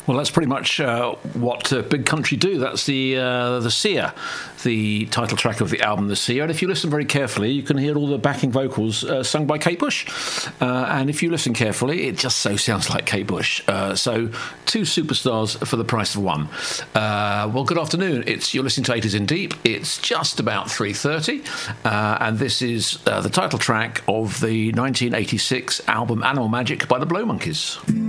Well, that's pretty much what Big Country do. That's the Seer, the title track of the album, The Seer. And if you listen very carefully, you can hear all the backing vocals sung by Kate Bush. And if you listen carefully, it just so sounds like Kate Bush. So two superstars for the price of one. Well, good afternoon. You're listening to 80s in Deep. It's just about 3:30. And this is the title track of the 1986 album Animal Magic by the Blow Monkeys.